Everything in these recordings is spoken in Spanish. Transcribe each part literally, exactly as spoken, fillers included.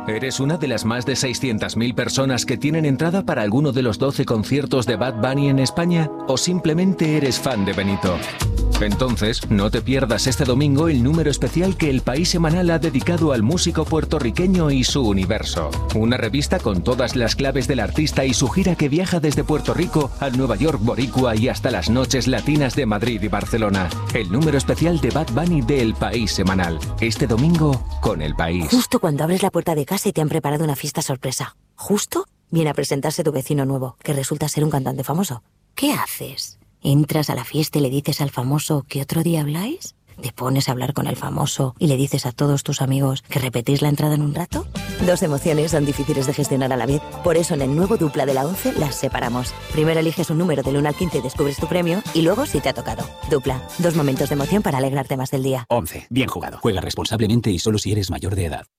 ¿Eres una de las más de seiscientas mil personas que tienen entrada para alguno de los doce conciertos de Bad Bunny en España? ¿O simplemente eres fan de Benito? Entonces, no te pierdas este domingo el número especial que El País Semanal ha dedicado al músico puertorriqueño y su universo. Una revista con todas las claves del artista y su gira que viaja desde Puerto Rico al Nueva York boricua y hasta las noches latinas de Madrid y Barcelona. El número especial de Bad Bunny de El País Semanal. Este domingo con El País. Justo cuando abres la puerta de casa y te han preparado una fiesta sorpresa. Justo viene a presentarse tu vecino nuevo, que resulta ser un cantante famoso. ¿Qué haces? ¿Entras a la fiesta y le dices al famoso que otro día habláis? ¿Te pones a hablar con el famoso y le dices a todos tus amigos que repetís la entrada en un rato? Dos emociones son difíciles de gestionar a la vez. Por eso en el nuevo Dupla de la once las separamos. Primero eliges un número del uno al quince y descubres tu premio, y luego si te ha tocado. Dupla, dos momentos de emoción para alegrarte más del día. once. Bien jugado. Juega responsablemente y solo si eres mayor de edad.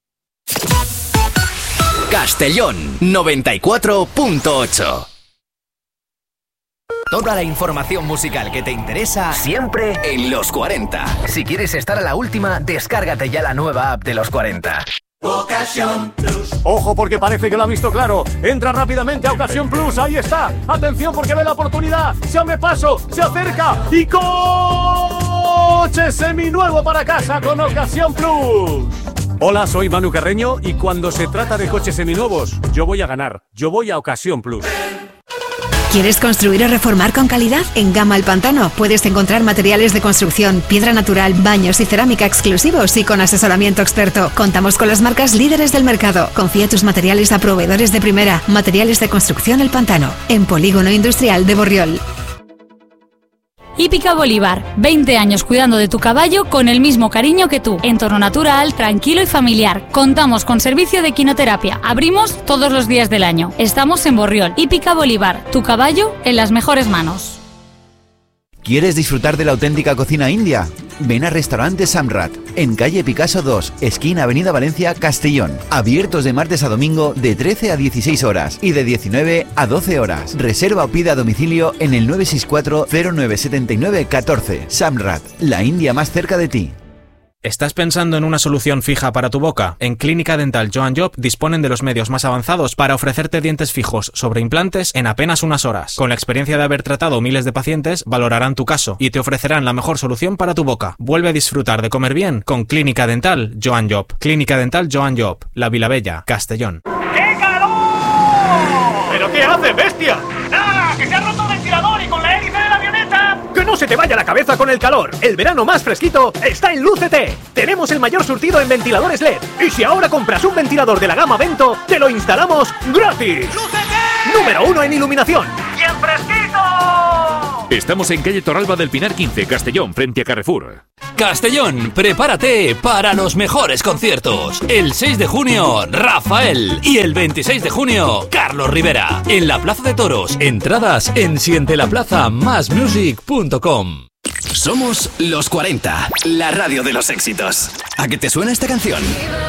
Castellón noventa y cuatro punto ocho. Toda la información musical que te interesa siempre en Los cuarenta. Si quieres estar a la última, descárgate ya la nueva app de Los cuarenta. Ocasión Plus. Ojo, porque parece que lo ha visto claro. Entra rápidamente a Ocasión Plus, ahí está. Atención, porque ve la oportunidad. Se abre paso, se acerca y coche seminuevo para casa con Ocasión Plus. Hola, soy Manu Carreño y cuando se trata de coches seminuevos, yo voy a ganar. Yo voy a Ocasión Plus. ¿Quieres construir o reformar con calidad? En Gama El Pantano puedes encontrar materiales de construcción, piedra natural, baños y cerámica exclusivos y con asesoramiento experto. Contamos con las marcas líderes del mercado. Confía tus materiales a proveedores de primera. Materiales de construcción El Pantano, en Polígono Industrial de Borriol. Hípica Bolívar, veinte años cuidando de tu caballo con el mismo cariño que tú. Entorno natural, tranquilo y familiar. Contamos con servicio de equinoterapia. Abrimos todos los días del año. Estamos en Borriol. Hípica Bolívar, tu caballo en las mejores manos. ¿Quieres disfrutar de la auténtica cocina india? Ven a Restaurante Samrat, en calle Picasso dos, esquina Avenida Valencia, Castellón. Abiertos de martes a domingo de trece a dieciséis horas y de diecinueve a doce horas. Reserva o pide a domicilio en el nueve seis cuatro cero nueve siete nueve uno cuatro. Samrat, la India más cerca de ti. ¿Estás pensando en una solución fija para tu boca? En Clínica Dental Joan Job disponen de los medios más avanzados para ofrecerte dientes fijos sobre implantes en apenas unas horas. Con la experiencia de haber tratado miles de pacientes, valorarán tu caso y te ofrecerán la mejor solución para tu boca. Vuelve a disfrutar de comer bien con Clínica Dental Joan Job. Clínica Dental Joan Job, La Vilavella, Castellón. ¡Qué calor! ¿Pero qué hace, bestia? ¡Nada! ¡Que se ha roto el ventilador y con la hélice de la avioneta! ¡Que no se te vaya la cabeza con el calor! El verano más fresquito está en Lucete. Tenemos el mayor surtido en ventiladores L E D. Y si ahora compras un ventilador de la gama Vento, te lo instalamos gratis. ¡Lucete! Número uno en iluminación. ¡Y en fresquito! Estamos en calle Torralba del Pinar quince, Castellón, frente a Carrefour. Castellón, prepárate para los mejores conciertos. El seis de junio, Rafael. Y el veintiséis de junio, Carlos Rivera. En la Plaza de Toros. Entradas en siente la plaza más music punto com. Somos Los cuarenta, la radio de los éxitos. ¿A qué te suena esta canción?